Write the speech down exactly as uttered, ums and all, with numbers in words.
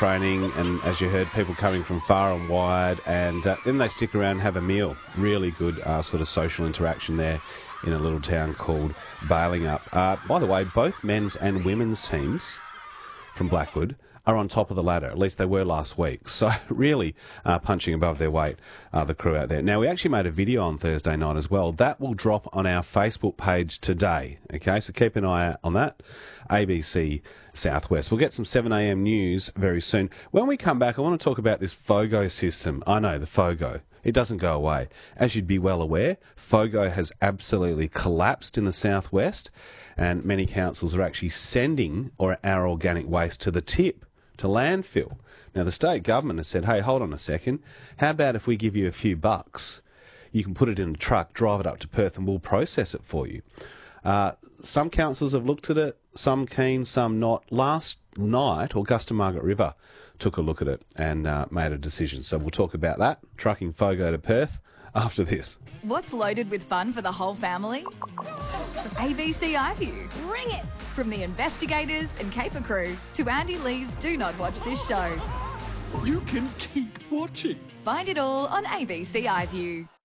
training, and as you heard, people coming from far and wide, and uh, then they stick around and have a meal. Really good uh, sort of social interaction there in a little town called Balingup. Uh, by the way, both men's and women's teams from Blackwood are on top of the ladder. At least they were last week. So really uh, punching above their weight, uh, the crew out there. Now, we actually made a video on Thursday night as well. That will drop on our Facebook page today. Okay, so keep an eye out on that. A B C Southwest. We'll get some seven a m news very soon. When we come back, I want to talk about this FOGO system. I know, the FOGO. It doesn't go away. As you'd be well aware, FOGO has absolutely collapsed in the southwest, and many councils are actually sending or our organic waste to the tip, to landfill. Now, the state government has said, hey, hold on a second. How about if we give you a few bucks? You can put it in a truck, drive it up to Perth, and we'll process it for you. Uh, some councils have looked at it, some keen, some not. Last night, Augusta Margaret River took a look at it and uh, made a decision. So we'll talk about that, trucking FOGO to Perth, after this. What's loaded with fun for the whole family? A B C iView. Bring it! From the investigators and caper crew to Andy Lee's Do Not Watch This Show. You can keep watching. Find it all on A B C iView.